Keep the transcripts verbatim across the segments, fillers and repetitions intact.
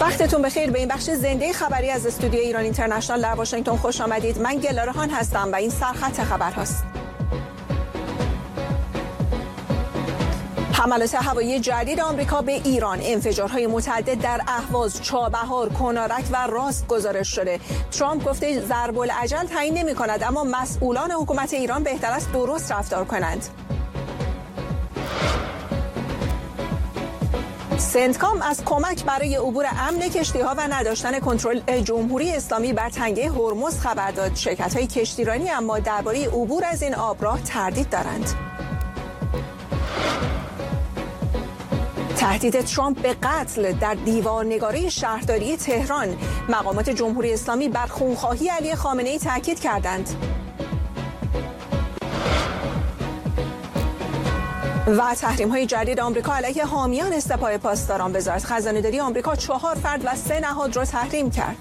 وقتتون بخیر. به این بخش زنده خبری از استودیو ایران اینترنشنال در واشنگتن خوش آمدید. من گلارهان هستم و این سرخط خبر هاست. حملات هوایی جدید آمریکا به ایران، انفجارهای متعدد در اهواز، چابهار، کنارک و راست گزارش شده. ترامپ گفته ضرب العجل تعیین نمی کند، اما مسئولان حکومت ایران بهتر است درست رفتار کنند. سنتکام از کمک برای عبور امن کشتی‌ها و نداشتن کنترل جمهوری اسلامی بر تنگه هرمز خبر داد. شرکت‌های کشتیرانی اما درباره عبور از این آبراه تردید دارند. تهدید ترامپ به قتل در دیوارنگاری شهرداری تهران. مقامات جمهوری اسلامی بر خونخواهی علی خامنه‌ای تاکید کردند. و تحریم‌های جدید آمریکا علیه حامیان سپاه پاسداران. وزارت خزانه‌داری آمریکا چهار فرد و سه نهاد را تحریم کرد.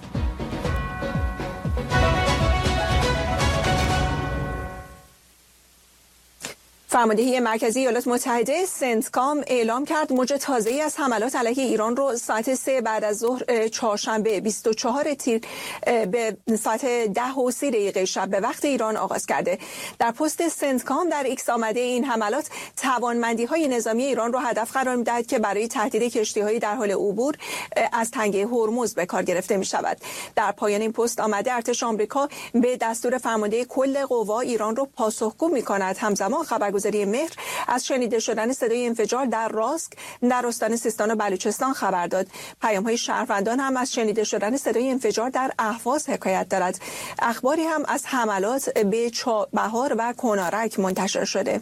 فرماندهی مرکزی ایالات متحده سنتکام اعلام کرد موج تازه‌ای از حملات علیه ایران رو ساعت سه بعد از ظهر چهارشنبه بیست و چهار تیر به ساعت ده و سی دقیقه شب به وقت ایران آغاز کرده. در پست سنتکام در ایکس آمده این حملات توانمندی‌های نظامی ایران رو هدف قرار می‌دهد که برای تهدید کشتی‌های در حال عبور از تنگه هرمز به کار گرفته می‌شود. در پایان این پست آمده ارتش آمریکا به دستور فرمانده کل قوا ایران رو پاسخگو می‌کند. همزمان خبرگزاری مهر از شنیده شدن صدای انفجار در راسک در استان سیستان و بلوچستان خبر داد. پیام‌های شهروندان هم از شنیده شدن صدای انفجار در اهواز حکایت دارد. اخباری هم از حملات به چابهار و کنارک منتشر شده.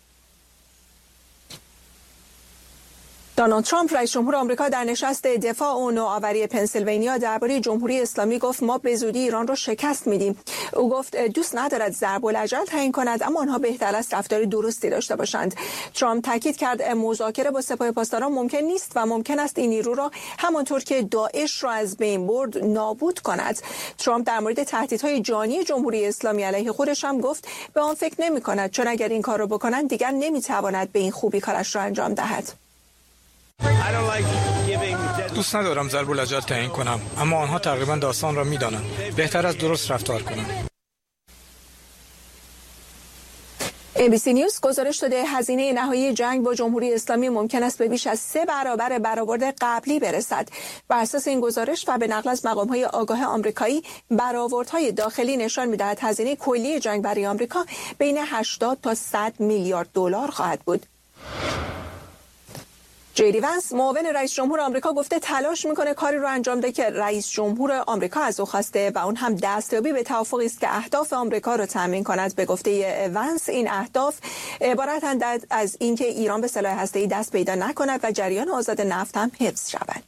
دونالد ترامپ رئیس جمهور آمریکا در نشست دفاع و نوآوری پنسیلوانیا درباره جمهوری اسلامی گفت ما به زودی ایران را شکست میدیم. او گفت دوست ندارد ضرب العجل تعیین کند، اما آنها بهتر است رفتار درستی داشته باشند. ترامپ تاکید کرد مذاکره با سپاه پاسداران ممکن نیست و ممکن است این نیرو را همانطور که داعش را از بین برد نابود کند. ترامپ در مورد تهدیدهای جانی جمهوری اسلامی علیه خودش هم گفت به آن فکر نمی کند، چون اگر این کار را بکنند دیگر نمی تواند به این خوبی کارش را انجام دهد. دوست ندارم ضرب العجل تعیین کنم، اما آنها تقریبا داستان را می‌دانند. بهتر است درست رفتار کنند. ای بی سی نیوز گزارش داده هزینه نهایی جنگ با جمهوری اسلامی ممکن است به بیش از سه برابر برآورد قبلی برسد. بر اساس این گزارش و به نقل از مقام‌های آگاه آمریکایی، برآوردهای داخلی نشان می‌دهد هزینه کلی جنگ برای آمریکا بین هشتاد تا صد میلیارد دلار خواهد بود. جی دی ونس معاون رئیس جمهور آمریکا گفته تلاش میکنه کاری رو انجام ده که رئیس جمهور آمریکا از او خواسته و اون هم دستیابی به توافقی است که اهداف آمریکا رو تامین کند. به گفته ونس این اهداف عبارتند از اینکه ایران به سلاح هسته‌ای دست پیدا نکند و جریان آزاد نفت هم حفظ شود.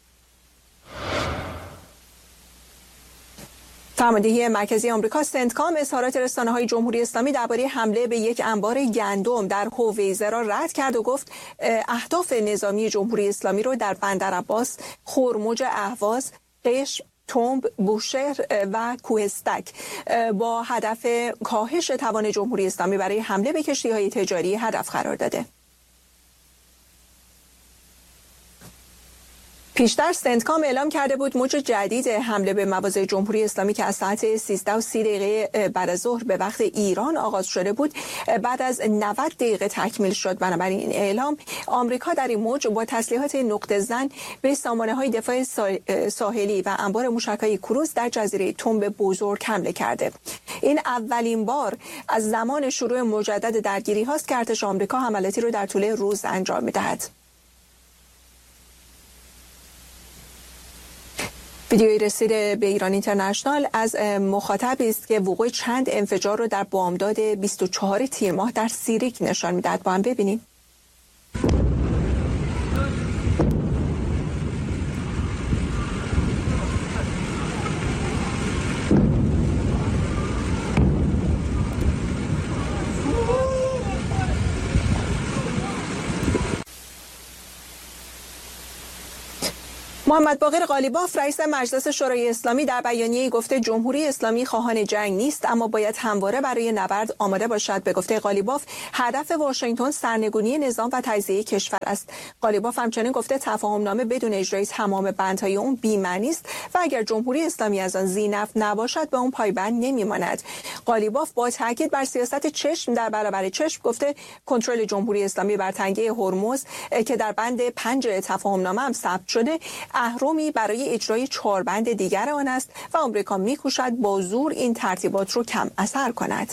فرماندهی مرکزی آمریکا سنتکام اظهارات رسانه‌های جمهوری اسلامی درباره حمله به یک انبار گندم در هویزه را رد کرد و گفت اهداف نظامی جمهوری اسلامی رو در بندرعباس، خرمج اهواز، قشم، تنب، بوشهر و کوهستک با هدف کاهش توان جمهوری اسلامی برای حمله به کشتی‌های تجاری هدف قرار داده. پیشتر سنتکام اعلام کرده بود موج جدید حمله به مواضع جمهوری اسلامی که از ساعت سیزده و سی دقیقه بعد از ظهر به وقت ایران آغاز شده بود بعد از نود دقیقه تکمیل شد. بنابراین این اعلام آمریکا در این موج با تسلیحات نقطه زن به سامانه‌های دفاع ساحلی و انبار موشک‌های کروز در جزیره تنب بزرگ حمله کرده. این اولین بار از زمان شروع مجدد درگیری هاست که ارتش آمریکا حملاتی رو در طول روز انجام می‌دهد. ویدیویی رسیده به ایران اینترنشنال از مخاطبی است که وقوع چند انفجار رو در بامداد بیست و چهار تیر ماه در سیریک نشان می‌دهد. با هم ببینیم. محمد باقر قالیباف رئیس مجلس شورای اسلامی در بیانیه‌ای گفته جمهوری اسلامی خواهان جنگ نیست، اما باید همواره برای نبرد آماده باشد. به گفته قالیباف هدف واشنگتن سرنگونی نظام و تجزیه کشور است. قالیباف همچنین گفته تفاهم‌نامه بدون اجرای تمام بندهای اون بی‌معنی است و اگر جمهوری اسلامی از آن ذی‌نفع نباشد به اون پایبند نمی‌ماند. قالیباف با تاکید بر سیاست چشم در برابر چشم گفته کنترل جمهوری اسلامی بر تنگه هرمز که در بند پنج تفاهم‌نامه هم ثبت شده اهرمی برای اجرای چهار بند دیگر آن است و آمریکا می‌کوشد با زور این ترتیبات رو کم اثر کند.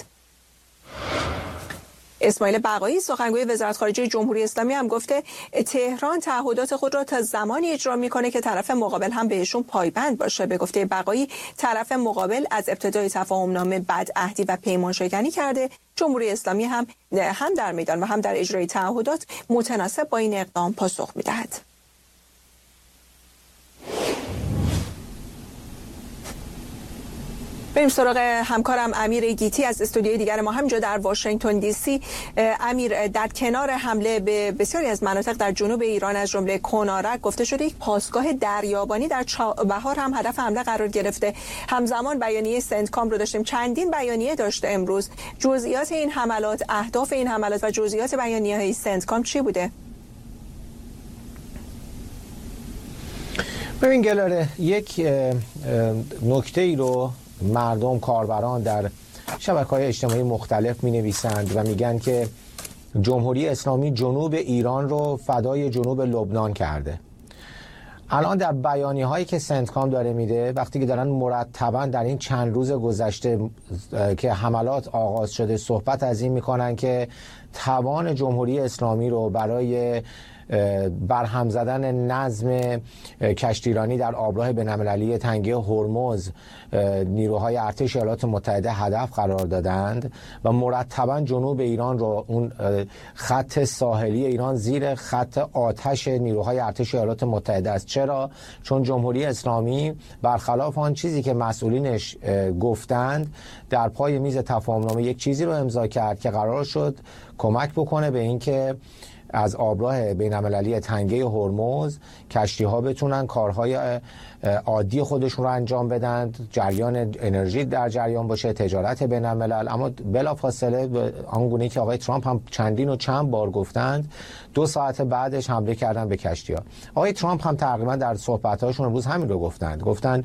اسماعیل بقایی سخنگوی وزارت خارجه جمهوری اسلامی هم گفته تهران تعهدات خود را تا زمانی اجرا میکنه که طرف مقابل هم بهشون پایبند باشه. به گفته بقایی طرف مقابل از ابتدای تفاهمنامه بدعهدی و پیمان شکنی کرده. جمهوری اسلامی هم هم در میدان و هم در اجرای تعهدات متناسب با این اقدام پاسخ میدهد. بریم سراغ همکارم امیر گیتی از استودیوی دیگر ما همینجا در واشنگتن دی سی. امیر، در کنار حمله به بسیاری از مناطق در جنوب ایران از جمله کنارک گفته شده یک پاسگاه دریابانی در چابهار هم هدف حمله قرار گرفته. همزمان بیانیه سنتکام رو داشتیم، چندین بیانیه داشته امروز. جزئیات این حملات، اهداف این حملات و جزئیات بیانیه‌های سنتکام چی بوده؟ ببین گلاره، یک نکته ای رو مردم کاربران در شبکه‌های اجتماعی مختلف می‌نویسند و میگن که جمهوری اسلامی جنوب ایران رو فدای جنوب لبنان کرده. الان در بیانیه‌هایی که سنتکام داره میده، وقتی که دارن مرتباً در این چند روز گذشته که حملات آغاز شده صحبت از این میکنن که توان جمهوری اسلامی رو برای برهم زدن نظم کشتیرانی در آبراه بین‌المللی تنگه هرمز نیروهای ارتش ایالات متحده هدف قرار دادند و مرتبا جنوب ایران رو، اون خط ساحلی ایران زیر خط آتش نیروهای ارتش ایالات متحده است. چرا؟ چون جمهوری اسلامی برخلاف آن چیزی که مسئولینش گفتند در پای میز تفاهمنامه یک چیزی رو امضا کرد که قرار شد کمک بکنه به اینکه از آبراه بین‌المللی تنگه هرمز کشتی‌ها بتونن کارهای عادی خودشون رو انجام بدن، جریان انرژی در جریان باشه، تجارت بین‌الملل. اما بلافاصله آنگونه که آقای ترامپ هم چندین و چند بار گفتند، دو ساعت بعدش حمله کردن به کشتی‌ها. آقای ترامپ هم تقریبا در صحبت‌هاشون امروز همین رو گفتند. گفتند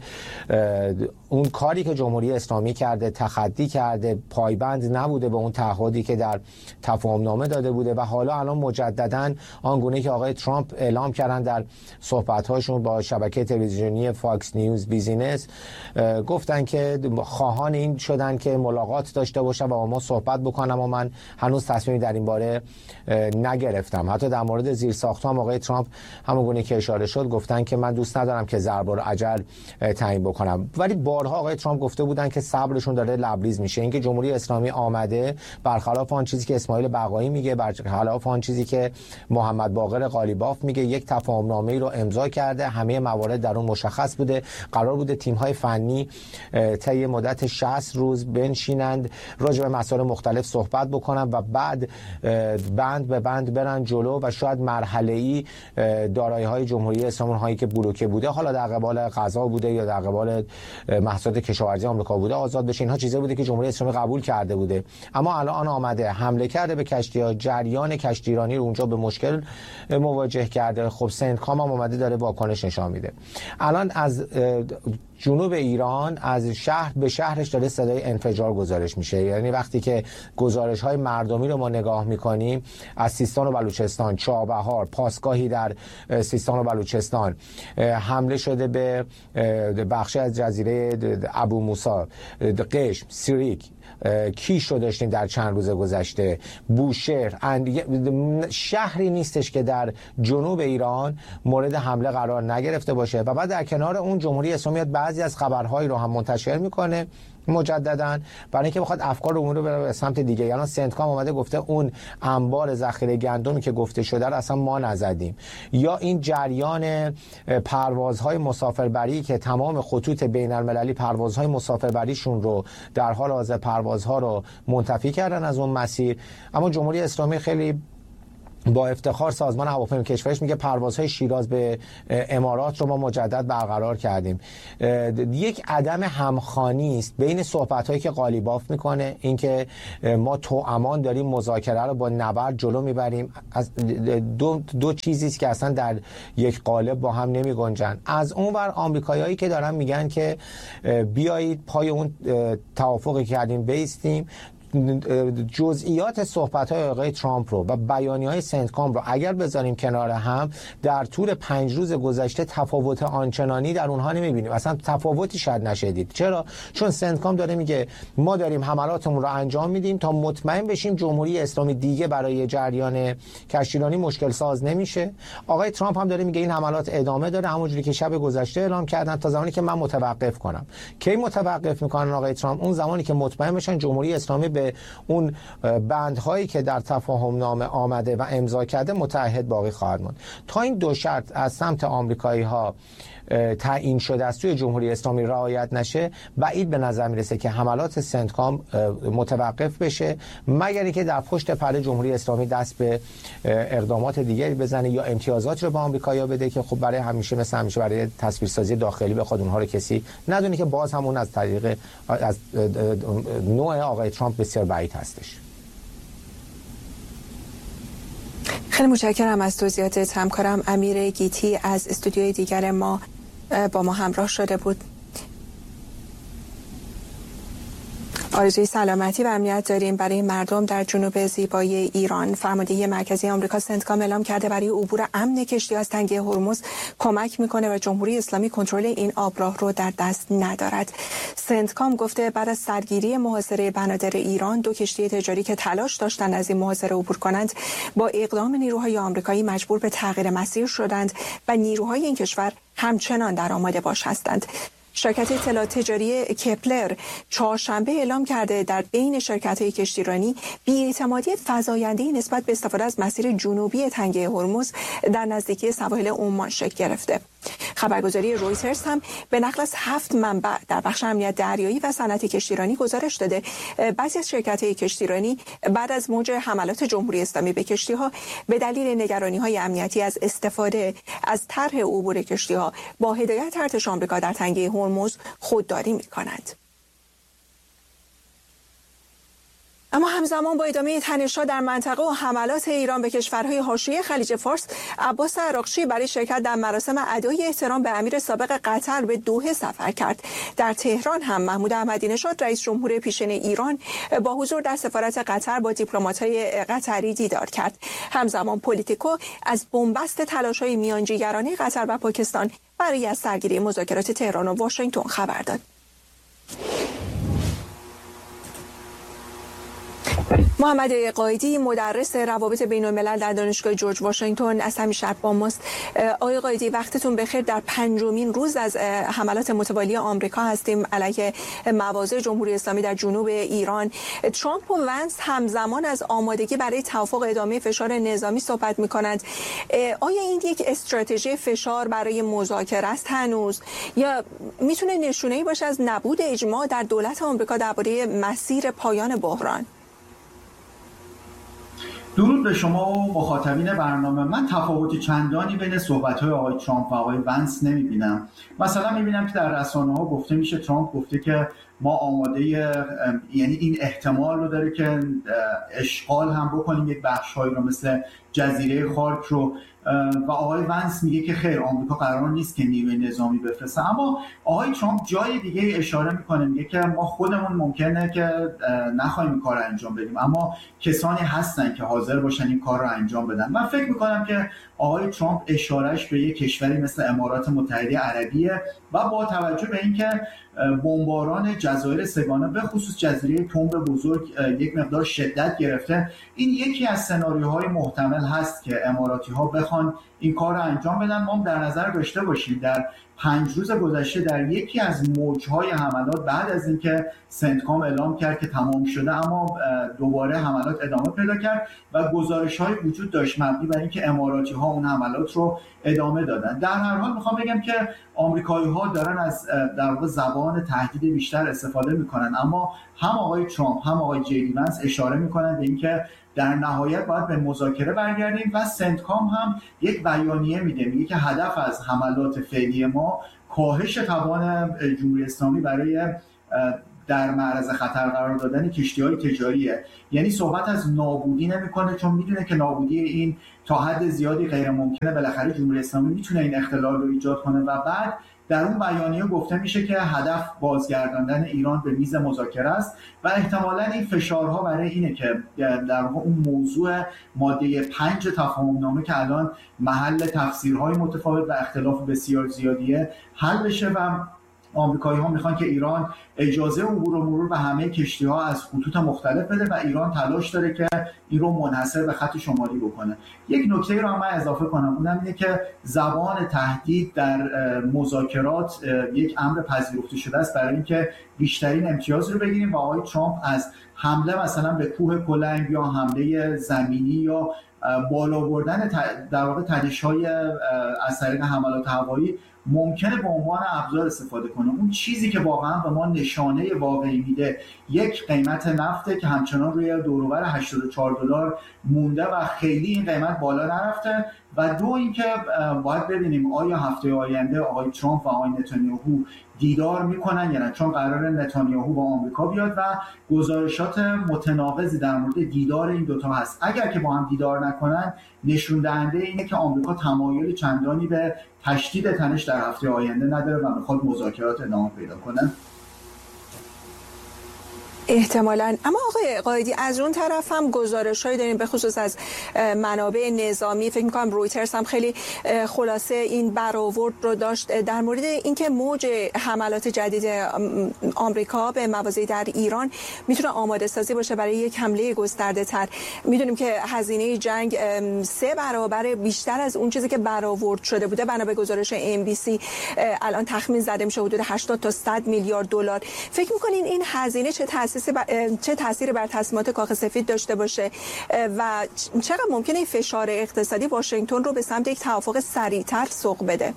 اون کاری که جمهوری اسلامی کرده، تخطی کرده، پایبند نبوده به اون تعهدی که در تفاهمنامه داده بوده و حالا الان مجدداً آنگونه که آقای ترامپ اعلام کردن در صحبت‌هاشون با شبکه تلویزیونی فاکس نیوز بیزینس، گفتن که خواهان این شدن که ملاقات داشته باشن و با ما صحبت بکنم و من هنوز تصمیمی در این باره نگرفتم. حتی در مورد زیرساخت‌ها آقای ترامپ همونگونه که اشاره شد گفتن که من دوست ندارم که ضرب العجل تعیین بکنم. ولی بارها آقای ترامپ گفته بودن که صبرشون داره لبریز میشه. اینکه جمهوری اسلامی آمده برخلاف آن چیزی که اسماعیل بقایی میگه، برخلاف آن چیزی که محمد باقر قالیباف میگه، یک تفاهمنامه‌ای رو امضا کرده، همه موارد در اون مشخص بوده. قرار بوده تیم‌های فنی طی مدت شصت روز بنشینند، راجع به مسائل مختلف صحبت بکنن و بعد بند به بند برن جلو و شاید مرحله‌ای دارایی‌های جمهوری اسلامی هایی که بلوکه بوده، حالا در قبال غذا بوده یا در قبال محصولات کشاورزی آمریکا بوده، آزاد بشه. اینها چیزایی بوده که جمهوری اسلامی قبول کرده بوده. اما الان آمده حمله کرده به کشتی‌ها، جریان کشتیرانی رو اونجا به مشکل مواجه کرده. خب سنتکام هم اومده داره واکنش نشان میده. الان از جنوب ایران از شهر به شهرش داره صدای انفجار گزارش میشه. یعنی وقتی که گزارش های مردمی رو ما نگاه میکنیم، از سیستان و بلوچستان، چابهار، پاسگاهی در سیستان و بلوچستان، حمله شده به بخشی از جزیره ابو موسی، قشم، سیریک، کیش رو داشتیم در چند روز گذشته، بوشهر. شهری نیستش که در جنوب ایران مورد حمله قرار نگرفته باشه. و بعد در کنار اون جمهوری اسلامی بعضی از خبرهایی رو هم منتشر میکنه مجدداً برای اینکه بخواد افکار رو رو بره به سمت دیگه. یعنی سنتکام اومده گفته اون انبار ذخیره گندمی که گفته شده رو اصلا ما نزدیم، یا این جریان پروازهای مسافربری که تمام خطوط بین‌المللی پروازهای مسافربریشون رو در حال حاضر پروازها رو منتفی کردن از اون مسیر. اما جمهوری اسلامی خیلی با افتخار سازمان هواپیمایی کشورش میگه پروازهای شیراز به امارات رو ما مجدد برقرار کردیم. یک عدم همخوانی است بین صحبت‌هایی که قالیباف میکنه، اینکه ما توامان داریم مذاکره رو با نبرد جلو میبریم، از دو دو چیزی است که اصلا در یک قالب با هم نمیگنجن. از اون ور آمریکاییایی که دارن میگن که بیایید پای اون توافقی که کردیم بیستیم، جزئیات صحبت‌های آقای ترامپ رو و بیانیه‌های سنتکام رو اگر بذاریم کنار هم، در طول پنج روز گذشته تفاوت آنچنانی در اونها نمی‌بینیم. اصلا تفاوتی شاید نشدید. چرا؟ چون سنتکام داره میگه ما داریم حملاتمون رو انجام میدیم تا مطمئن بشیم جمهوری اسلامی دیگه برای جریان کشتیرانی مشکل ساز نمیشه. آقای ترامپ هم داره میگه این حملات ادامه داره، همونجوری که شب گذشته اعلام کردن، تا زمانی که من متوقف کنم. کی متوقف میکنن آقای ترامپ؟ اون زمانی که مطمئن بشن جمهوری اسلامی به اون بندهایی که در تفاهم نامه آمده و امضا کرده متعهد باقی خواهد ماند. تا این دو شرط از سمت آمریکایی ها تعیین شده است توی جمهوری اسلامی رعایت نشه، بعید به نظر میرسه که حملات سنتکام متوقف بشه، مگر اینکه در پشت پرده جمهوری اسلامی دست به اقدامات دیگری بزنه یا امتیازات رو به آمریکایی‌ها بده که خب برای همیشه مثل همیشه برای تصویرسازی داخلی به خود اونها رو کسی ندونه، که باز همون از طریق از نوع آقای ترامپ بسیار بعید هستش. خیلی متشکرم از توضیحاتت. همکارم امیر گیتی از استودیوی دیگر ما با ما همراه شده بود. آرزوی سلامتی و امنیت داریم برای مردم در جنوب زیبای ایران. فرماندهی مرکزی آمریکا سنتکام اعلام کرده برای عبور امن کشتی از تنگه هرمز کمک میکنه و جمهوری اسلامی کنترل این آبراه رو در دست ندارد. سنتکام گفته بعد از سرگیری محاصره بنادر ایران، دو کشتی تجاری که تلاش داشتند از این محاصره عبور کنند با اقدام نیروهای آمریکایی مجبور به تغییر مسیر شدند و نیروهای این کشور همچنان در آماده باش هستند. شرکت اطلاعات تجاری کپلر چهارشنبه اعلام کرده در بین شرکت‌های کشتیرانی بی‌اعتمادی فزاینده‌ای نسبت به استفاده از مسیر جنوبی تنگه هرمز در نزدیکی سواحل عمان شکل گرفته. خبرگزاری رویترز هم به نقل از هفت منبع در بخش امنیت دریایی و صنعت کشتیرانی گزارش داده بعضی از شرکت‌های کشتیرانی بعد از موج حملات جمهوری اسلامی به کشتی‌ها به دلیل نگرانی‌های امنیتی از استفاده از طرح عبور کشتی‌ها با هدایت ارتش آمریکا در تنگه هرمز خودداری می‌کنند. اما همزمان با ادامه تنش‌ها در منطقه و حملات ایران به کشورهای حاشیه خلیج فارس، عباس عراقچی برای شرکت در مراسم ادای احترام به امیر سابق قطر به دوحه سفر کرد. در تهران هم محمود احمدی نژاد رئیس جمهور پیشین ایران با حضور در سفارت قطر با دیپلمات‌های قطری دیدار کرد. همزمان پلیتیکو از بنبست تلاش‌های میانجیگرانه قطر و پاکستان برای از سرگیری مذاکرات تهران و واشنگتن خبر داد. محمد قائدی مدرس روابط بین الملل در دانشگاه جورج واشنگتن از همین شب با ماست. آقای قائدی وقتتون بخیر. در پنجمین روز از حملات متوالی آمریکا هستیم علیه مواضع جمهوری اسلامی در جنوب ایران. ترامپ و ونس همزمان از آمادگی برای توافق ادامه فشار نظامی صحبت می‌کنند. آیا این یک استراتژی فشار برای مذاکره است هنوز، یا میتونه نشونه‌ای باشه از نبود اجماع در دولت آمریکا درباره مسیر پایان بحران؟ درود به شما و مخاطبین برنامه. من تفاوتی چندانی بین صحبت‌های آقای ترامپ و آقای ونس نمی‌بینم. مثلا می‌بینم که در رسانه‌ها گفته میشه ترامپ گفته که ما آماده، یعنی این احتمال رو داره که اشغال هم بکنیم یک بخش‌هایی رو مثل جزیره خارک رو، و آقای ونس میگه که خیر آمریکا قرار نیست که نیروی نظامی بفرسته. اما آقای ترامپ جای دیگه اشاره میکنه، میگه که ما خودمون ممکنه که نخواهیم این کار رو انجام بدیم اما کسانی هستن که حاضر باشن این کار رو انجام بدن. من فکر میکنم که آقای ترامپ اشارهش به یک کشوری مثل امارات متحده عربیه و با توجه به اینکه بمباران جزایر سگانه به خصوص جزیره تنب بزرگ یک مقدار شدت گرفته، این یکی از سناریوهای محتمل هست که اماراتی ها بخوان این کار رو انجام بدن. ما در نظر داشته باشیم در پنج روز گذشته در یکی از موجهای حملات بعد از اینکه سنتکام اعلام کرد که تمام شده، اما دوباره حملات ادامه پیدا کرد و گزارش‌های وجود داشت مبنی بر اینکه اماراتی‌ها اون حملات رو ادامه دادن. در هر حال میخوام بگم که آمریکایی‌ها دارن از در واقع زبان تهدید بیشتر استفاده میکنن. اما هم آقای ترامپ هم آقای جی ونس اشاره میکنن به اینکه در نهایت باید به مذاکره برگردیم و سنتکام هم یک بیانیه میده، میگه که هدف از حملات فعلی ما کاهش توان جمهوری اسلامی برای در معرض خطر قرار دادن کشتی‌های تجاریه. یعنی صحبت از نابودی نمی‌کنه، چون میدونه که نابودی این تا حد زیادی غیر ممکنه. بالاخره جمهوری اسلامی میتونه این اختلال رو ایجاد کنه و بعد در اون بیانیه گفته میشه که هدف بازگرداندن ایران به میز مذاکره است و احتمالاً این فشارها برای اینه که در واقع اون موضوع ماده پنج تفاهم‌نامه که الان محل تفسیرهای متفاوت و اختلاف بسیار زیادیه حل بشه و آمریکایی‌ها میخوان که ایران اجازه عبور و مرور به همه کشتی‌ها از خطوط مختلف بده و ایران تلاش داره که این رو منحصر به خط شمالی بکنه. یک نکته رو هم من اضافه کنم، اونم اینه که زبان تهدید در مذاکرات یک امر پذیرفته شده است برای اینکه بیشترین امتیاز رو بگیریم و آقای ترامپ از حمله مثلا به کوه کلنگ یا حمله زمینی یا بالا بردن در واقع تنش‌های از طریق حملات هوایی ممکنه به عنوان ابزار استفاده کنه. اون چیزی که واقعا به ما نشانه واقعی میده یک قیمت نفته که همچنان روی دور و بر هشتاد و چهار دلار مونده و خیلی این قیمت بالا نرفته و دو اینکه باید ببینیم آیا هفته آینده آقای ترامپ و آقای نتانیاهو دیدار میکنن یا نه، چون قرار نتانیاهو با آمریکا بیاد و گزارشات متناقضی در مورد دیدار این دوتا هست. اگر که با هم دیدار نکنن نشون دهنده اینه که آمریکا تمایل چندانی به تشدید تنش در هفته آینده نداره و میخواد مذاکرات ادامه پیدا کنه. احتمالاً. اما آقای قائدی از اون طرف هم گزارش‌هایی داریم به خصوص از منابع نظامی، فکر می‌کنم رویترز هم خیلی خلاصه این برآورد رو داشت در مورد اینکه موج حملات جدید آمریکا به مواضع در ایران میتونه آماده سازی باشه برای یک حمله گسترده‌تر. میدونیم که هزینه جنگ سه برابر بیشتر از اون چیزی که برآورد شده بوده بنا به گزارش ام بی سی الان تخمین زده میشه حدود هشتاد تا صد میلیارد دلار. فکر می‌کنین این هزینه چه تأثیری چه تأثیری بر تصمیمات کاخ سفید داشته باشه و چقدر ممکنه این فشار اقتصادی واشنگتن رو به سمت یک توافق سریعتر سوق بده؟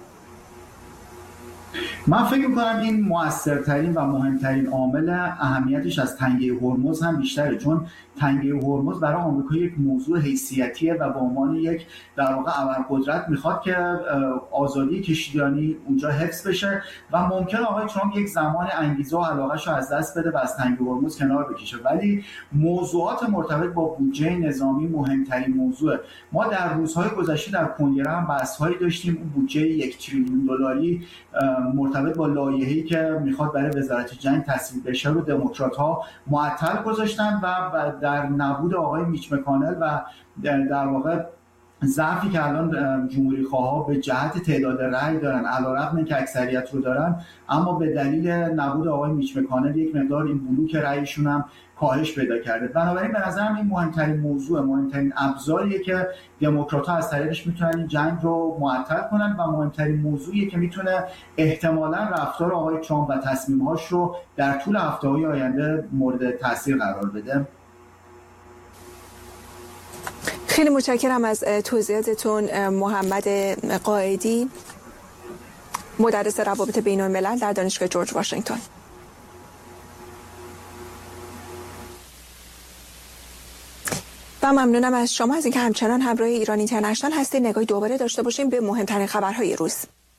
من فکر می‌کنم این موثرترین و مهمترین عامل اهمیتش از تنگه هرمز هم بیشتره، چون تنگه هرمز برای آمریکا یک موضوع حیثیتیه و به عنوان یک در واقع ابرقدرت میخواد که آزادی کشتیرانی اونجا حفظ بشه و ممکنه آقای ترامپ یک زمان انگیزه و علاقه‌شو از دست بده و از تنگه هرمز کنار بکشه. ولی موضوعات مرتبط با بودجه نظامی مهمترین موضوعه. ما در روزهای گذشته در کنگره هم بحث‌هایی داشتیم، اون بودجه یک تریلیون دلاری مرتبط با لایحه‌ای که میخواد برای وزارت جنگ تصویب بشه رو دموکرات‌ها معطل گذاشتن و در نبود آقای میچ مکانل و در واقع ضعفی که الان جمهوری خواها به جهت تعداد رأی دارن، علیرغم اینکه اکثریت رو دارن، اما به دلیل نبود آقای میچ مکانل یک مقدار این بلوک رأیشون هم کاهش پیدا کرده. بنابراین به نظرم این مهمترین موضوع، مهمترین ابزاریه که دموکرات‌ها از طریقش میتونن این جنگ رو معطل کنن و مهمترین موضوعیه که میتونه احتمالاً رفتار آقای ترامپ و تصمیم‌هاش رو در طول هفته‌های آینده مورد تاثیر قرار بده. خیلی متشکرم از توضیحاتتون محمد قائدی، مدرس روابط بین الملل در دانشگاه جورج واشنگتن. و ممنونم از شما از اینکه همچنان همراه ایران اینترنشنال هستید. نگاهی دوباره داشته باشیم به مهمترین خبرهای روز.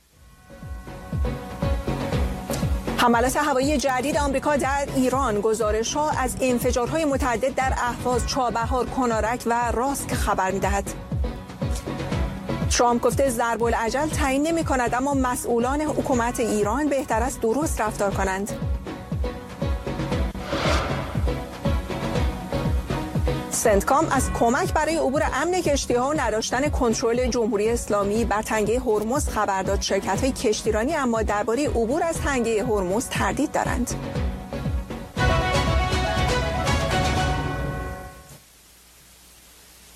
حملات هوایی جدید آمریکا در ایران، گزارش‌ها از انفجارهای متعدد در اهواز، چابهار، کنارک و راسک خبر می‌دهد. ترامپ گفته ضرب الاجل تعیین نمی‌کند، اما مسئولان حکومت ایران بهتر است درست رفتار کنند. سنتکام از کمک برای عبور امن کشتی‌ها و نداشتن کنترل جمهوری اسلامی بر تنگه هرمز خبر داد. شرکت‌های کشتیرانی اما درباره عبور از تنگه هرمز تردید دارند.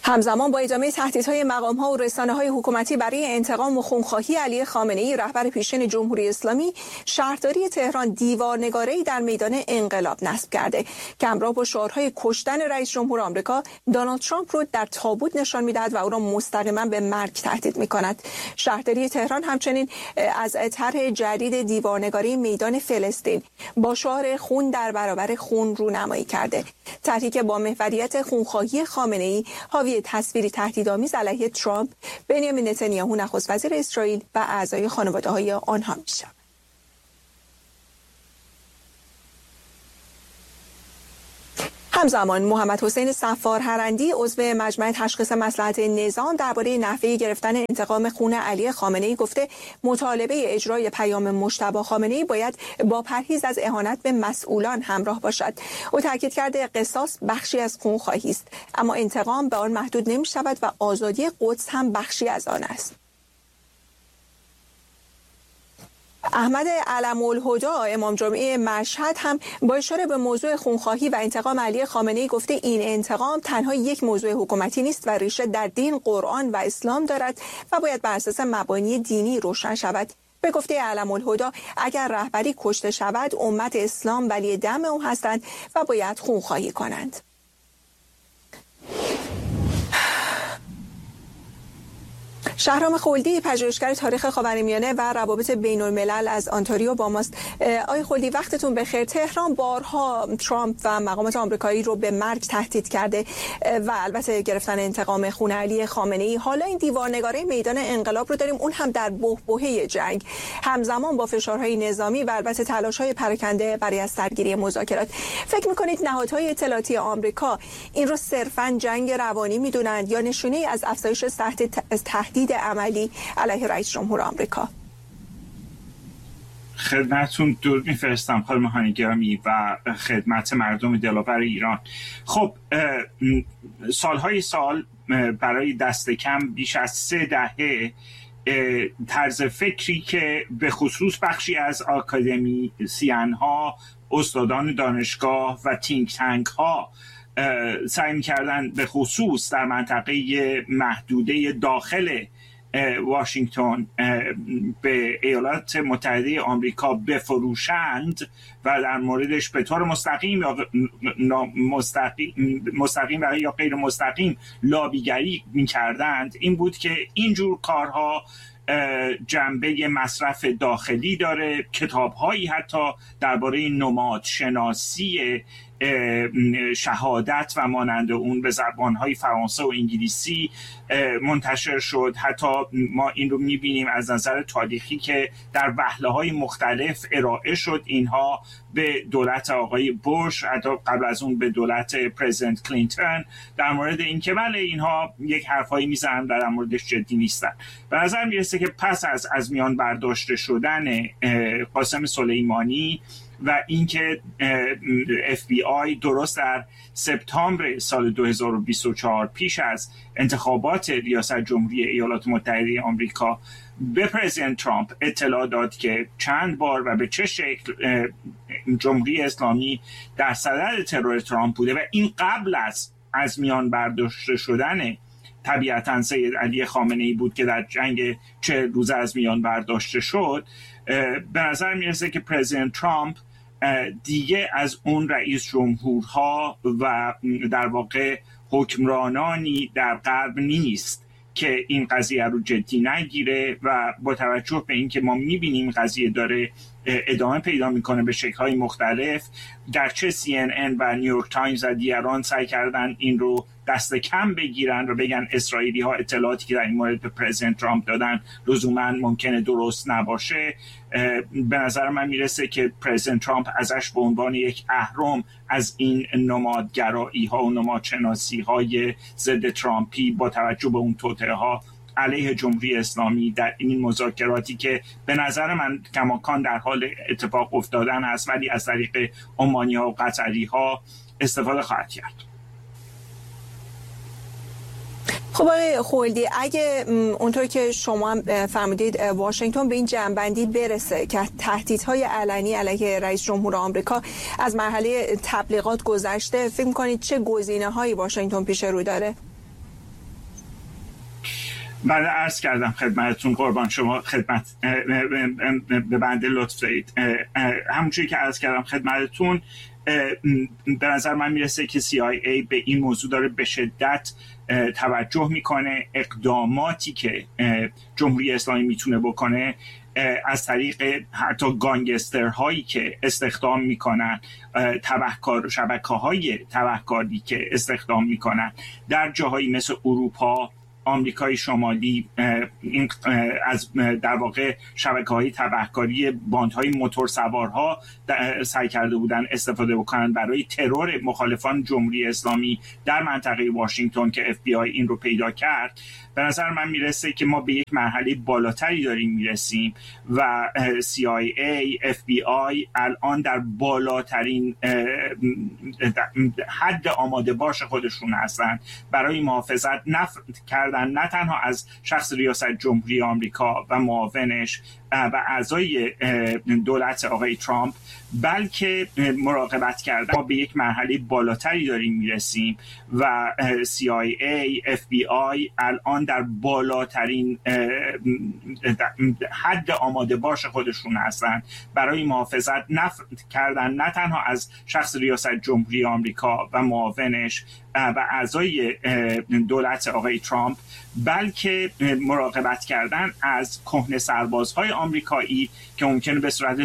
همزمان با ادامه تهدیدهای مقام‌ها و رسانه‌های حکومتی برای انتقام و خونخواهی علی خامنه‌ای رهبر پیشین جمهوری اسلامی، شهرداری تهران دیوارنگاره‌ای در میدان انقلاب نصب کرده که همراه با شعارهای کشتن رئیس جمهور آمریکا دونالد ترامپ رو در تابوت نشان می‌دهد و او را مستقیما به مرگ تهدید می‌کند. شهرداری تهران همچنین از طرح جدید دیوارنگاری میدان فلسطین با شعار خون در برابر خون رونمایی کرده. طرحی که با محوریت خونخواهی خامنه‌ای حاوی تصویری تهدیدآمیز علیه ترامپ، بنیامین نتانیاهو نخست وزیر اسرائیل و اعضای خانواده‌های آنها می‌شود. همزمان محمد حسین صفار هرندی عضو مجمع تشخیص مصلحت نظام درباره نحوه گرفتن انتقام خون علی خامنه‌ای گفته مطالبه اجرای پیام مجتبی خامنه‌ای باید با پرهیز از اهانت به مسئولان همراه باشد. او تاکید کرده قصاص بخشی از خونخواهی است، اما انتقام به آن محدود نمی‌شود و آزادی قدس هم بخشی از آن است. احمد علم‌الهدا امام جمعه مشهد هم با اشاره به موضوع خونخواهی و انتقام علی خامنه‌ای گفته این انتقام تنها یک موضوع حکومتی نیست و ریشه در دین، قرآن و اسلام دارد و باید بر اساس مبانی دینی روشن شود. به گفته علم‌الهدا اگر رهبری کشته شود امت اسلام ولی دم او هستند و باید خونخواهی کنند. شهرام خلدی پژوهشگر تاریخ خاورمیانه و روابط بین الملل از آنتاریو با ماست. آقای خلدی وقتتون بخیر. تهران بارها ترامپ و مقامات آمریکایی رو به مرگ تهدید کرده و البته گرفتن انتقام خون علی خامنه‌ای. حالا این دیوارنگاره میدان انقلاب رو داریم، اون هم در بحبوحه جنگ، همزمان با فشارهای نظامی و البته تلاش‌های پراکنده برای از سرگیری مذاکرات. فکر می‌کنید نهادهای اطلاعاتی آمریکا این رو صرفاً جنگ روانی می‌دونند یا نشونه از افزایش تهدید عملی علیه رئیس جمهور آمریکا؟ خدمتتون درود میفرستم خانم هانی گرامی و خدمت مردم دلاور ایران. خب سالهای سال برای دست کم بیش از سه دهه طرز فکری که به خصوص بخشی از آکادمیسین ها، استادان دانشگاه و تینک تانک ها سعی می‌کردن به خصوص در منطقه محدوده داخل واشنگتن به ایالات متحده آمریکا بفروشند و در موردش به طور مستقیم یا مستقیم, مستقیم و یا غیر مستقیم لابیگری می‌کردند، این بود که اینجور کارها جنبه مصرف داخلی داره. کتاب‌هایی حتی درباره نماد شناسی شهادت و مانند اون به زبان‌های فرانسه و انگلیسی منتشر شد. حتی ما این رو می‌بینیم از نظر تاریخی که در وهله‌های مختلف ارائه شد اینها به دولت آقای بوش، حتی قبل از اون به دولت پرزیدنت کلینتون، در مورد اینکه بله اینها یک حرفایی میزنن در موردش جدی نیستن. به نظر میرسه که پس از از میان برداشته شدن قاسم سلیمانی و اینکه اف بی آی درست در سپتامبر سال دو هزار و بیست و چهار پیش از انتخابات ریاست جمهوری ایالات متحده آمریکا به پرزیدنت ترامپ اطلاع داد که چند بار و به چه شکل جمهوری اسلامی در صدد ترور ترامپ بوده و این قبل از از میان برداشته شدن طبیعتاً سید علی خامنه‌ای بود که در جنگ چهل روزه از میان برداشته شد. به نظر میرسه که پرزیدنت ترامپ دیگه از اون رئیس جمهورها و در واقع حکمرانانی در غرب نیست که این قضیه رو جدی نگیره و با توجه به اینکه ما میبینیم قضیه داره ادامه پیدا میکنه به شکل‌های مختلف، گرچه سی ان ان و نیویورک تایمز و دیگران سعی کردن این رو دست کم بگیرن و بگن اسرائیلی ها اطلاعاتی که در این مورد به پرزیدنت ترامپ دادن لزوما ممکنه درست نباشه، به نظر من میرسه که پرزیدنت ترامپ ازش به عنوان یک اهرم از این نمادگرایی ها و نمادشناسی های ضد ترامپی با توجه به اون توطئه ها علیه جمهوری اسلامی در این مذاکراتی که به نظر من کماکان در حال اتفاق افتادن است ولی از طریق عمانی ها و قطری ها استفاده خواهد کرد. خب آقای خلدی، اگه اونطور که شما هم فرمودید واشنگتن به این جنبندی برسه که تهدیدهای علنی علیه رئیس جمهور آمریکا از مرحله تبلیغات گذشته، فکر می‌کنید چه گزینه‌هایی واشنگتن پیش رو داره؟ بله عرض کردم خدمتتون قربان شما خدمت به بنده لطف دارید. همونجوری که عرض کردم خدمتتون به نظر من میرسه که سی آی ای به این موضوع داره به شدت توجه میکنه. اقداماتی که جمهوری اسلامی میتونه بکنه از طریق حتی گانگسترهایی که استخدام میکنن، تبهکار شبکه‌های تبهکاری که استخدام میکنن در جاهایی مثل اروپا، آمریکای شمالی، این از در واقع شبکه‌های تبهکاری باندهای موتورسوارها سعی کرده بودن استفاده بکنن برای ترور مخالفان جمهوری اسلامی در منطقه واشنگتن که اف بی آی این رو پیدا کرد. به نظر من میرسه که ما به یک مرحله بالاتری داریم میرسیم و سی آی ای، اف بی آی الان در بالاترین حد آماده باش خودشون هستن برای محافظت نف... کردن نه تنها از شخص ریاست جمهوری آمریکا و معاونش و اعضای دولت آقای ترامپ، بلکه مراقبت کردن. ما به یک مرحله بالاتری داریم میرسیم و سی آی ای، اف بی آی الان در بالاترین حد آماده باش خودشون هستن برای محافظت نف... کردن نه تنها از شخص ریاست جمهوری آمریکا و معاونش و اعضای دولت آقای ترامپ، بلکه مراقبت کردن از کهنه سربازهای آمریکایی که ممکنه به صورت